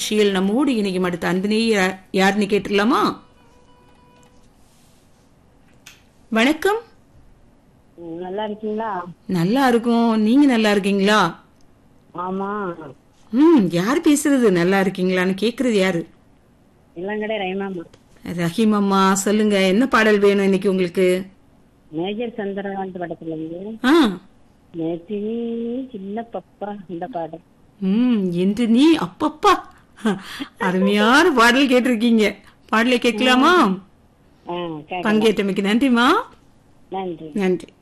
நிகழ்ச்சியில் நம்மோடு இணையும் அடுத்த அன்பினை யாருன்னு கேட்டுடலாமா? வணக்கம். நல்லா இருக்கீங்களா? நல்லா இருக்கும். நீங்க நல்லா இருக்கீங்களா? ஆமா. யார் பேசுறது? நல்லா இருக்கீங்களான்னு கேக்குறது யாரு? இளங்கடை ரஹீமாமா. ரஹீம் அம்மா, சொல்லுங்க, என்ன பாடல் வேணும் இன்னைக்கு உங்களுக்கு? மேஜர் சந்திரகாந்த் படத்துல இருந்து நேத்து நீ சின்ன பப்பா இந்த பாடல். என்று நீ அப்பப்பா, அருமையான பாடல் கேட்டிருக்கீங்க. பாடலை கேட்கலாமா? கேட்கலாம். பங்கேற்றமைக்கு நன்றிமா. நன்றி. நன்றி.